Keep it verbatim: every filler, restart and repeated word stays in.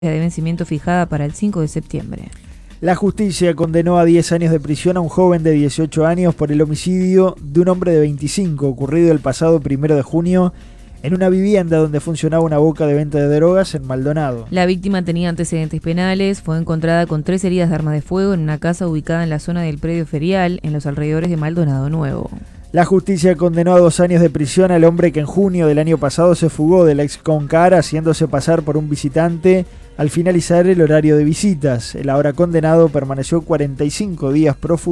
de vencimiento fijada para el cinco de septiembre. La justicia condenó a diez años de prisión a un joven de dieciocho años por el homicidio de un hombre de veinticinco ocurrido el pasado primero de junio en una vivienda donde funcionaba una boca de venta de drogas en Maldonado. La víctima tenía antecedentes penales, fue encontrada con tres heridas de arma de fuego en una casa ubicada en la zona del predio ferial, en los alrededores de Maldonado Nuevo. La justicia condenó a dos años de prisión al hombre que en junio del año pasado se fugó del ex Concar haciéndose pasar por un visitante al finalizar el horario de visitas. El ahora condenado permaneció cuarenta y cinco días prófugo